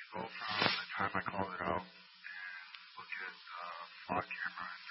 So from the time I called it out, look at fog camera